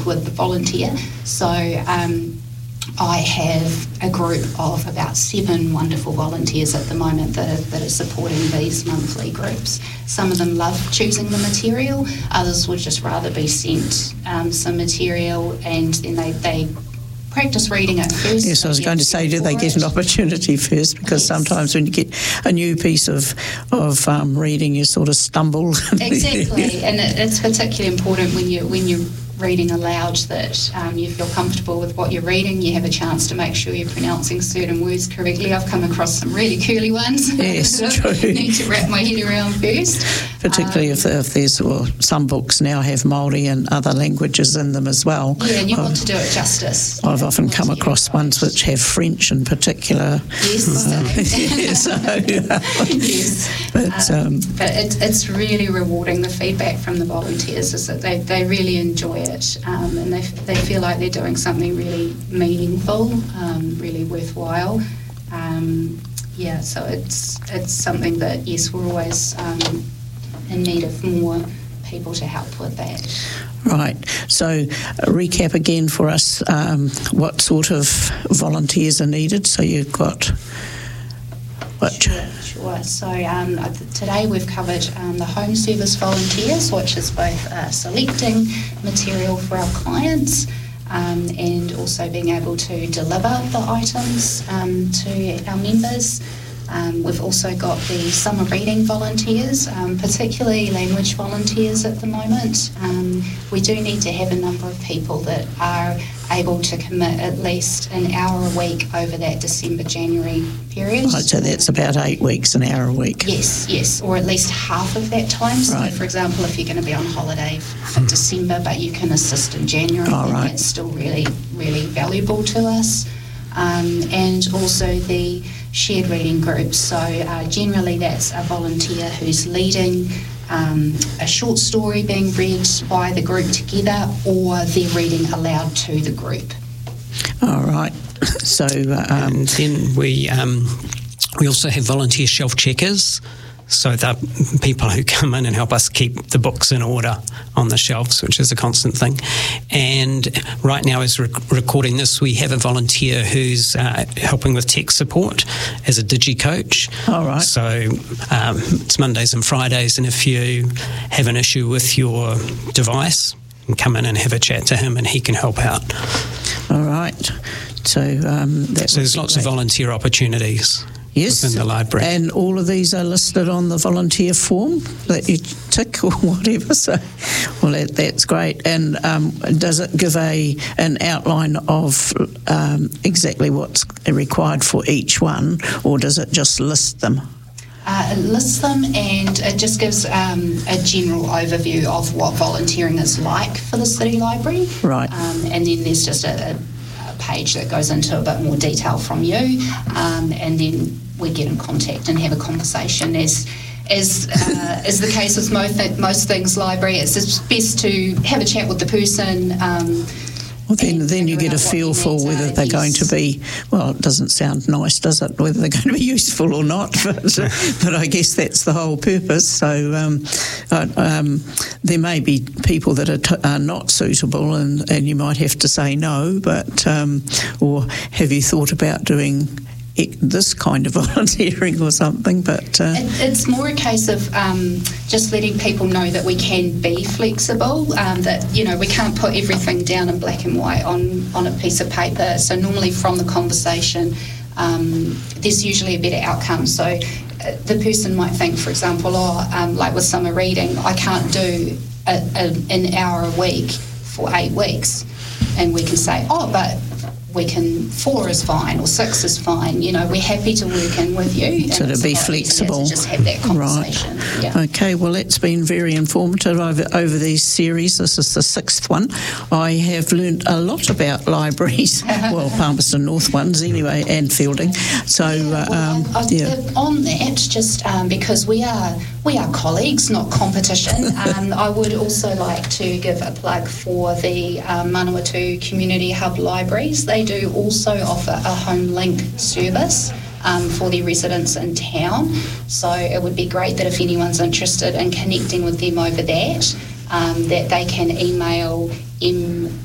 with the volunteer. So I have a group of about 7 wonderful volunteers at the moment that are supporting these monthly groups. Some of them love choosing the material, others would just rather be sent some material and then they practice reading it first. Yes, I was going to say, do they get an opportunity first? Because sometimes when you get a new piece of reading, you sort of stumble. Exactly, and it's particularly important when you're reading aloud that you feel comfortable with what you're reading. You have a chance to make sure you're pronouncing certain words correctly. I've come across some really curly ones. Yes, true. I need to wrap my head around first. Particularly if there's, some books now have Māori and other languages in them as well. Yeah, and you want to do it justice. I've often come across ones which have French in particular. Yes. Yes. But it's really rewarding. The feedback from the volunteers is that they really enjoy it, and they feel like they're doing something really meaningful, really worthwhile. So it's something that, yes, we're always in need of more people to help with that. Right. So recap again for us what sort of volunteers are needed. So you've got... Sure. So today we've covered the home service volunteers, which is both selecting material for our clients and also being able to deliver the items to our members. We've also got the summer reading volunteers, particularly language volunteers at the moment. We do need to have a number of people that are able to commit at least an hour a week over that December-January period. Right, so that's about 8 weeks, an hour a week. Yes, or at least half of that time. So, for example, if you're going to be on holiday for December but you can assist in January, that's still really, really valuable to us. And also the shared reading groups. So generally that's a volunteer who's leading a short story being read by the group together, or they're reading aloud to the group. All right. So and then we also have volunteer shelf checkers. So they're people who come in and help us keep the books in order on the shelves, which is a constant thing. And right now, as we're recording this, we have a volunteer who's helping with tech support as a digi-coach. All right. So it's Mondays and Fridays, and if you have an issue with your device, you can come in and have a chat to him and he can help out. All right. So there's lots of volunteer opportunities. Yes, within the library. And all of these are listed on the volunteer form that you tick or whatever. So, well, that's great. And does it give an outline of exactly what's required for each one, or does it just list them? It lists them, and it just gives a general overview of what volunteering is like for the City Library. Right. And then there's just a page that goes into a bit more detail from you, and then we get in contact and have a conversation. As is the case with most things library, it's just best to have a chat with the person. Well, then you get a feel for whether they're going to be, well, it doesn't sound nice, does it, whether they're going to be useful or not, but I guess that's the whole purpose. So there may be people that are not suitable and you might have to say no, but or have you thought about doing this kind of volunteering or something, but it's more a case of just letting people know that we can be flexible, that we can't put everything down in black and white on a piece of paper. So normally from the conversation there's usually a better outcome. So the person might think, for example, like with summer reading, I can't do an hour a week for 8 weeks, and we can say, but we can 4 is fine or 6 is fine. We're happy to work in with you. So to be flexible. To just have that conversation. Right. Yeah. Okay, well, it's been very informative over these series. This is the 6th one. I have learned a lot about libraries, well, Palmerston North ones anyway, and Fielding. So, on that, just because we are colleagues, not competition, I would also like to give a plug for the Manawatu Community Hub Libraries. They do also offer a home link service for their residents in town. So it would be great that if anyone's interested in connecting with them over that they can email